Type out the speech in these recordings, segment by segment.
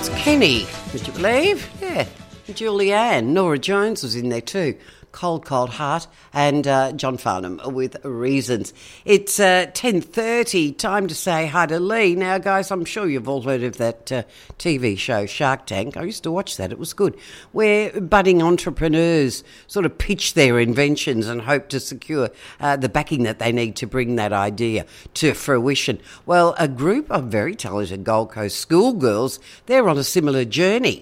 was Kenny, would you believe? Yeah. Julianne, Nora Jones was in there too. Cold, Cold Heart, and John Farnham with Reasons. It's 10:30, time to say hi to Lee. Now, guys, I'm sure you've all heard of that TV show, Shark Tank. I used to watch that. It was good. Where budding entrepreneurs sort of pitch their inventions and hope to secure the backing that they need to bring that idea to fruition. Well, a group of very talented Gold Coast schoolgirls, they're on a similar journey.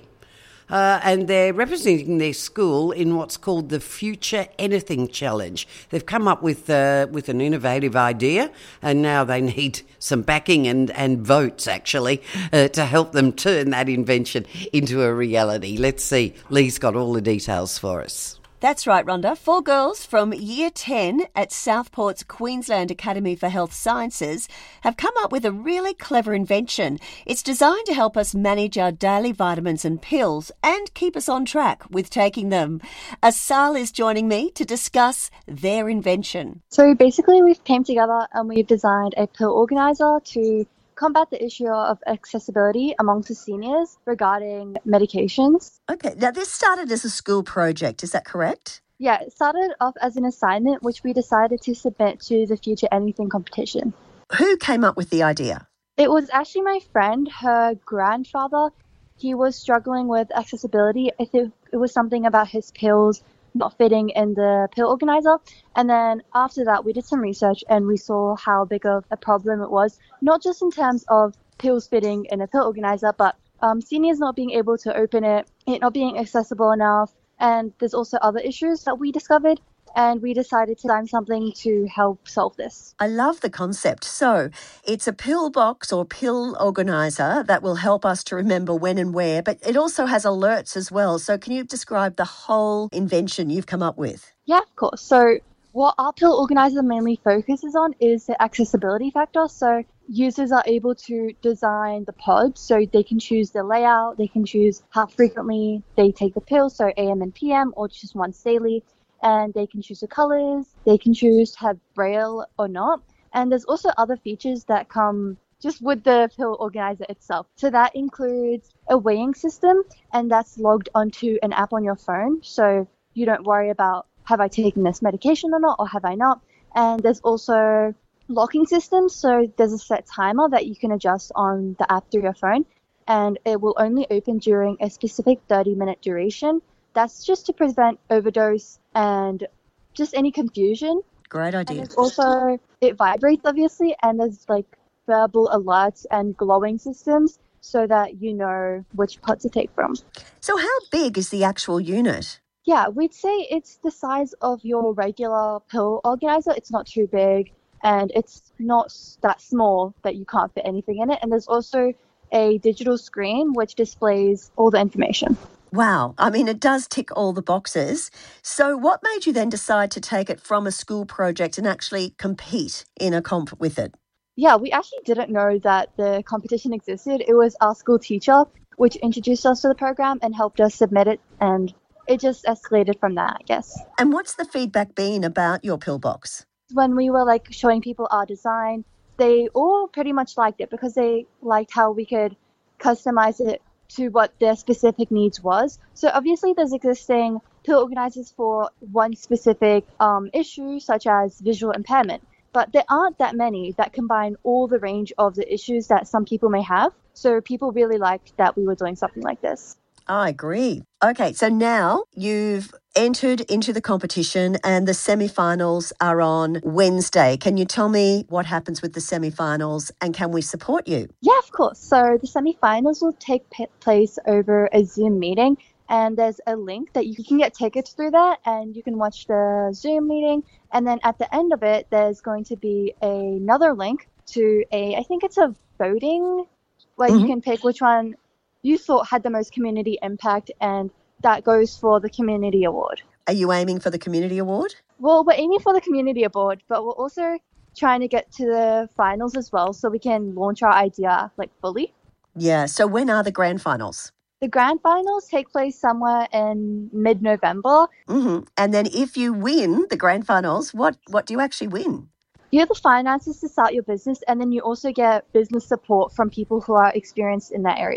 And they're representing their school in what's called the Future Anything Challenge. They've come up with an innovative idea, and now they need some backing and votes, actually, to help them turn that invention into a reality. Let's see. Lee's got all the details for us. That's right, Rhonda. 4 girls from Year 10 at Southport's Queensland Academy for Health Sciences have come up with a really clever invention. It's designed to help us manage our daily vitamins and pills and keep us on track with taking them. Asal is joining me to discuss their invention. So basically we've came together and we've designed a pill organizer to combat the issue of accessibility amongst the seniors regarding medications. Okay, now this started as a school project, is that correct? Yeah, it started off as an assignment which we decided to submit to the Future Anything competition. Who came up with the idea? It was actually my friend, her grandfather. He was struggling with accessibility. I think it was something about his pills not fitting in the pill organizer. And then after that, we did some research and we saw how big of a problem it was, not just in terms of pills fitting in a pill organizer, but seniors not being able to open it not being accessible enough. And there's also other issues that we discovered. And we decided to design something to help solve this. I love the concept. So it's a pill box or pill organizer that will help us to remember when and where, but it also has alerts as well. So can you describe the whole invention you've come up with? Yeah, of course. So what our pill organizer mainly focuses on is the accessibility factor. So users are able to design the pods so they can choose the layout, they can choose how frequently they take the pill, so AM and PM or just once daily. And they can choose the colors, they can choose to have braille or not. And there's also other features that come just with the pill organizer itself. So that includes a weighing system, and that's logged onto an app on your phone. So you don't worry about, have I taken this medication or not, or have I not? And there's also locking systems. So there's a set timer that you can adjust on the app through your phone, and it will only open during a specific 30-minute duration. That's just to prevent overdose and just any confusion. Great idea. And it's also, it vibrates obviously, and there's like verbal alerts and glowing systems so that you know which pot to take from. So how big is the actual unit? Yeah, we'd say it's the size of your regular pill organizer. It's not too big and it's not that small that you can't fit anything in it. And there's also a digital screen which displays all the information. Wow. I mean, it does tick all the boxes. So what made you then decide to take it from a school project and actually compete in a comp with it? Yeah, we actually didn't know that the competition existed. It was our school teacher which introduced us to the program and helped us submit it, and it just escalated from that, I guess. And what's the feedback been about your pill box? When we were like showing people our design, they all pretty much liked it because they liked how we could customize it to what their specific needs was. So obviously there's existing pill organizers for one specific issue, such as visual impairment, but there aren't that many that combine all the range of the issues that some people may have. So people really liked that we were doing something like this. I agree. Okay, so now you've entered into the competition and the semi-finals are on Wednesday. Can you tell me what happens with the semi-finals and can we support you? Yeah, of course. So the semi-finals will take place over a Zoom meeting, and there's a link that you can get tickets through that and you can watch the Zoom meeting. And then at the end of it, there's going to be another link to I think it's a voting, where you can pick which one you thought had the most community impact, and that goes for the community award. Are you aiming for the community award? Well, we're aiming for the community award, but we're also trying to get to the finals as well so we can launch our idea like fully. Yeah, so when are the grand finals? The grand finals take place somewhere in mid-November. And then if you win the grand finals, what do you actually win? You have the finances to start your business, and then you also get business support from people who are experienced in that area.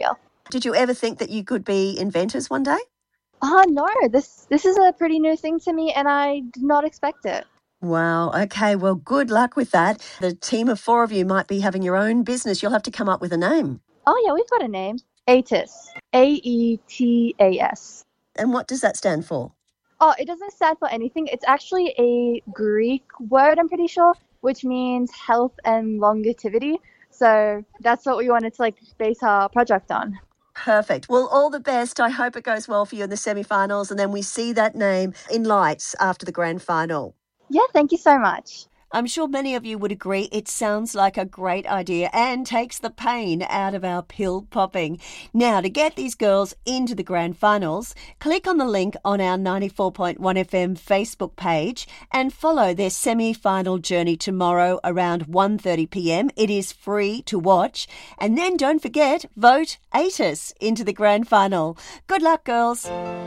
Did you ever think that you could be inventors one day? Oh, no, this is a pretty new thing to me and I did not expect it. Wow. Okay. Well, good luck with that. The team of 4 of you might be having your own business. You'll have to come up with a name. Oh, yeah, we've got a name. AETAS. AETAS. And what does that stand for? Oh, it doesn't stand for anything. It's actually a Greek word, I'm pretty sure, which means health and longevity. So that's what we wanted to base our project on. Perfect. Well, all the best. I hope it goes well for you in the semi-finals, and then we see that name in lights after the grand final. Yeah, thank you so much. I'm sure many of you would agree it sounds like a great idea and takes the pain out of our pill popping. Now, to get these girls into the grand finals, click on the link on our 94.1 FM Facebook page and follow their semi-final journey tomorrow around 1:30 p.m. It is free to watch. And then don't forget, vote AETAS into the grand final. Good luck, girls.